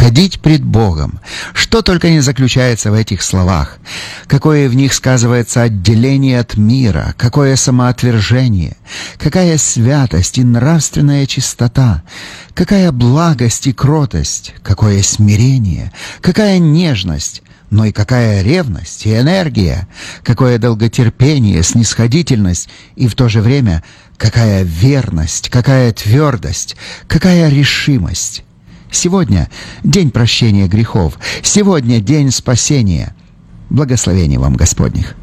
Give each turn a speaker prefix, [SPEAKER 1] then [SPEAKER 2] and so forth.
[SPEAKER 1] ходить пред Богом. Что только не заключается в этих словах. Какое в них сказывается отделение от мира, какое самоотвержение, какая святость и нравственная чистота, какая благость и кротость, какое смирение, какая нежность, но и какая ревность и энергия, какое долготерпение, снисходительность и в то же время какая верность, какая твердость, какая решимость. Сегодня день прощения грехов, сегодня день спасения. Благословений вам Господних.